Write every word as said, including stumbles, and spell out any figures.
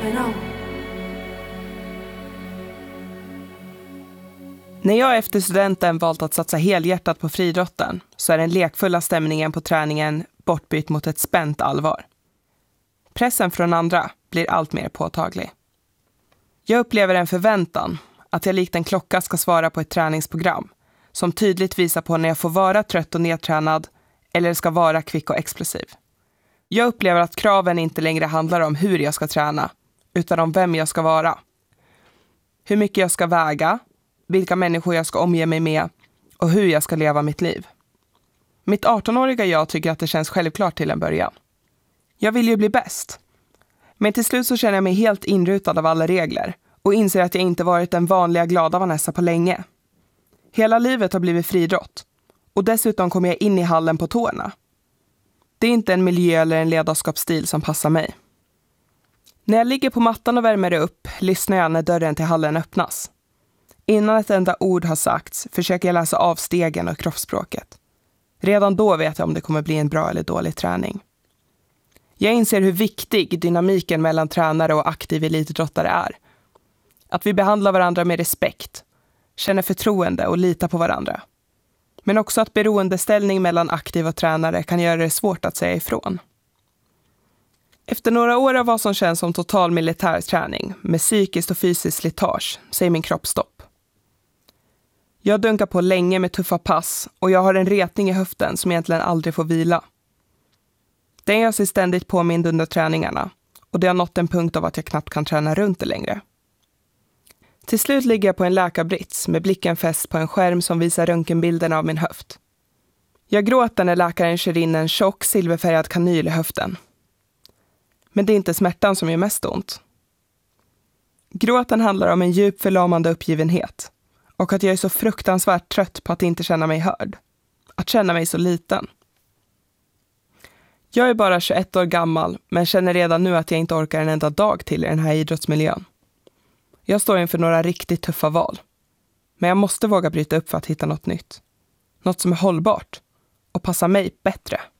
När jag efter studenten valt att satsa helhjärtat på friidrotten så är den lekfulla stämningen på träningen bortbytt mot ett spänt allvar. Pressen från andra blir allt mer påtaglig. Jag upplever en förväntan att jag likt en klocka ska svara på ett träningsprogram som tydligt visar på när jag får vara trött och nedtränad eller ska vara kvick och explosiv. Jag upplever att kraven inte längre handlar om hur jag ska träna utan om vem jag ska vara. Hur mycket jag ska väga, vilka människor jag ska omge mig med och hur jag ska leva mitt liv. Mitt artonåriga jag tycker att det känns självklart till en början. Jag vill ju bli bäst. Men till slut så känner jag mig helt inrutad av alla regler och inser att jag inte varit den vanliga glada Vanessa på länge. Hela livet har blivit friidrott och dessutom kommer jag in i hallen på tårna. Det är inte en miljö eller en ledarskapsstil som passar mig. När jag ligger på mattan och värmer upp lyssnar jag när dörren till hallen öppnas. Innan ett enda ord har sagts försöker jag läsa av stegen och kroppsspråket. Redan då vet jag om det kommer bli en bra eller dålig träning. Jag inser hur viktig dynamiken mellan tränare och aktiv elitidrottare är. Att vi behandlar varandra med respekt, känner förtroende och litar på varandra. Men också att beroendeställning mellan aktiv och tränare kan göra det svårt att säga ifrån. Efter några år av vad som känns som total militärträning med psykiskt och fysiskt slitage säger min kropp stopp. Jag dunkar på länge med tuffa pass och jag har en retning i höften som egentligen aldrig får vila. Den gör sig ständigt påmind under träningarna och det har nått en punkt av att jag knappt kan träna runt det längre. Till slut ligger jag på en läkarbrits med blicken fäst på en skärm som visar röntgenbilderna av min höft. Jag gråter när läkaren kör in en tjock silverfärgad kanyl i höften. Men det är inte smärtan som gör mest ont. Gråten handlar om en djup förlamande uppgivenhet och att jag är så fruktansvärt trött på att inte känna mig hörd. Att känna mig så liten. Jag är bara tjugoett år gammal men känner redan nu att jag inte orkar en enda dag till i den här idrottsmiljön. Jag står inför några riktigt tuffa val. Men jag måste våga bryta upp för att hitta något nytt. Något som är hållbart och passar mig bättre.